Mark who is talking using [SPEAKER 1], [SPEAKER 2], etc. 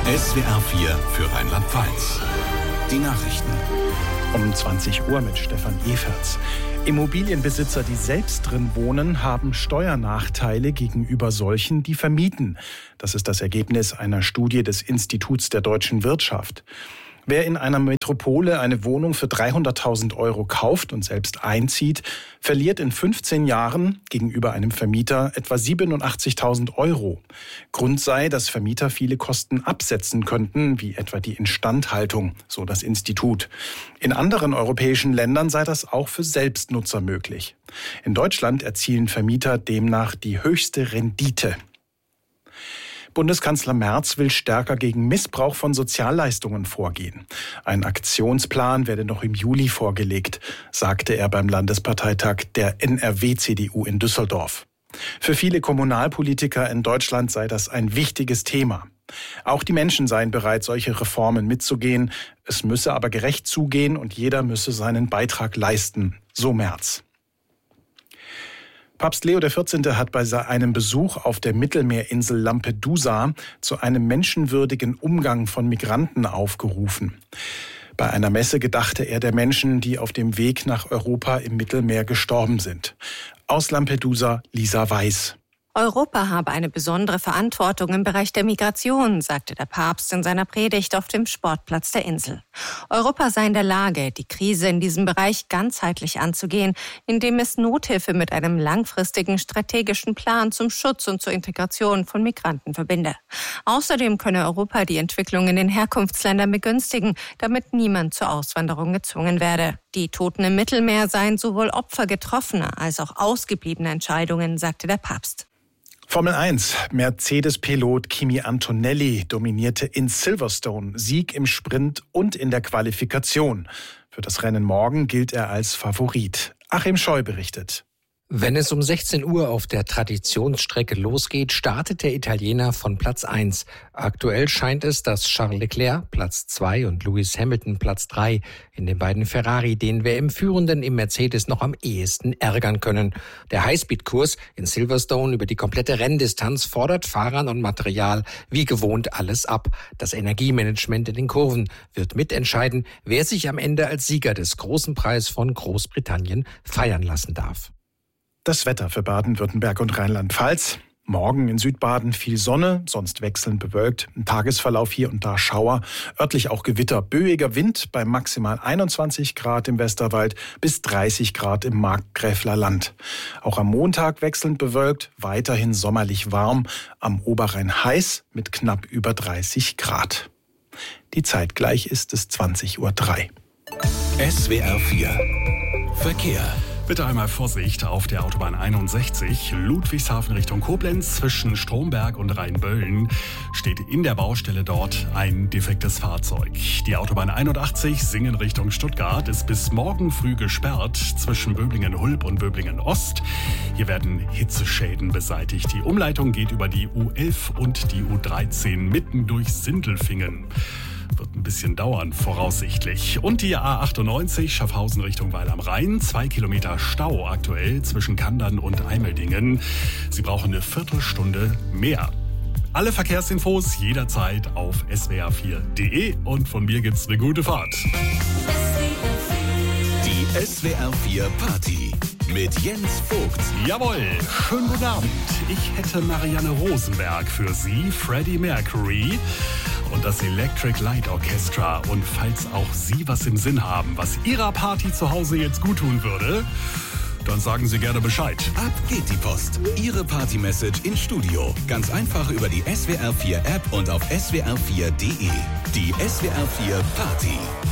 [SPEAKER 1] SWR 4 für Rheinland-Pfalz. Die Nachrichten.
[SPEAKER 2] Um 20 Uhr mit Stefan Everts. Immobilienbesitzer, die selbst drin wohnen, haben Steuernachteile gegenüber solchen, die vermieten. Das ist das Ergebnis einer Studie des Instituts der deutschen Wirtschaft. Wer in einer Metropole eine Wohnung für 300.000 Euro kauft und selbst einzieht, verliert in 15 Jahren gegenüber einem Vermieter etwa 87.000 Euro. Grund sei, dass Vermieter viele Kosten absetzen könnten, wie etwa die Instandhaltung, so das Institut. In anderen europäischen Ländern sei das auch für Selbstnutzer möglich. In Deutschland erzielen Vermieter demnach die höchste Rendite. Bundeskanzler Merz will stärker gegen Missbrauch von Sozialleistungen vorgehen. Ein Aktionsplan werde noch im Juli vorgelegt, sagte er beim Landesparteitag der NRW-CDU in Düsseldorf. Für viele Kommunalpolitiker in Deutschland sei das ein wichtiges Thema. Auch die Menschen seien bereit, solche Reformen mitzugehen. Es müsse aber gerecht zugehen und jeder müsse seinen Beitrag leisten, so Merz. Papst Leo XIV. Hat bei einem Besuch auf der Mittelmeerinsel Lampedusa zu einem menschenwürdigen Umgang von Migranten aufgerufen. Bei einer Messe gedachte er der Menschen, die auf dem Weg nach Europa im Mittelmeer gestorben sind. Aus Lampedusa, Lisa Weiß.
[SPEAKER 3] Europa habe eine besondere Verantwortung im Bereich der Migration, sagte der Papst in seiner Predigt auf dem Sportplatz der Insel. Europa sei in der Lage, die Krise in diesem Bereich ganzheitlich anzugehen, indem es Nothilfe mit einem langfristigen strategischen Plan zum Schutz und zur Integration von Migranten verbinde. Außerdem könne Europa die Entwicklung in den Herkunftsländern begünstigen, damit niemand zur Auswanderung gezwungen werde. Die Toten im Mittelmeer seien sowohl Opfer getroffener als auch ausgebliebener Entscheidungen, sagte der Papst.
[SPEAKER 2] Formel 1. Mercedes-Pilot Kimi Antonelli dominierte in Silverstone, Sieg im Sprint und in der Qualifikation. Für das Rennen morgen gilt er als Favorit. Achim Scheu berichtet.
[SPEAKER 4] Wenn es um 16 Uhr auf der Traditionsstrecke losgeht, startet der Italiener von Platz 1. Aktuell scheint es, dass Charles Leclerc Platz 2 und Lewis Hamilton Platz 3 in den beiden Ferrari den WM-Führenden im Mercedes noch am ehesten ärgern können. Der Highspeed-Kurs in Silverstone über die komplette Renndistanz fordert Fahrern und Material wie gewohnt alles ab. Das Energiemanagement in den Kurven wird mitentscheiden, wer sich am Ende als Sieger des Großen Preis von Großbritannien feiern lassen darf.
[SPEAKER 2] Das Wetter für Baden-Württemberg und Rheinland-Pfalz. Morgen in Südbaden viel Sonne, sonst wechselnd bewölkt. Im Tagesverlauf hier und da Schauer, örtlich auch Gewitter. Böiger Wind bei maximal 21 Grad im Westerwald bis 30 Grad im Markgräfler Land. Auch am Montag wechselnd bewölkt, weiterhin sommerlich warm. Am Oberrhein heiß mit knapp über 30 Grad. Die Zeit gleich ist es 20:03 Uhr.
[SPEAKER 1] SWR 4 Verkehr.
[SPEAKER 5] Bitte einmal Vorsicht auf der Autobahn 61, Ludwigshafen Richtung Koblenz, zwischen Stromberg und Rheinböllen steht in der Baustelle dort ein defektes Fahrzeug. Die Autobahn 81, Singen Richtung Stuttgart, ist bis morgen früh gesperrt zwischen Böblingen-Hulb und Böblingen-Ost. Hier werden Hitzeschäden beseitigt. Die Umleitung geht über die U11 und die U13 mitten durch Sindelfingen. Wird ein bisschen dauern, voraussichtlich. Und die A98 Schaffhausen Richtung Weil am Rhein. 2 Kilometer Stau aktuell zwischen Kandern und Eimeldingen. Sie brauchen eine Viertelstunde mehr. Alle Verkehrsinfos jederzeit auf swr4.de und von mir gibt's eine gute Fahrt.
[SPEAKER 1] Die SWR 4 Party mit Jens Vogt.
[SPEAKER 5] Jawohl, schönen guten Abend. Ich hätte Marianne Rosenberg für Sie, Freddie Mercury und das Electric Light Orchestra. Und falls auch Sie was im Sinn haben, was Ihrer Party zu Hause jetzt gut tun würde, dann sagen Sie gerne Bescheid.
[SPEAKER 1] Ab geht die Post. Ihre Party-Message ins Studio. Ganz einfach über die SWR 4 App und auf swr4.de. Die SWR 4 Party.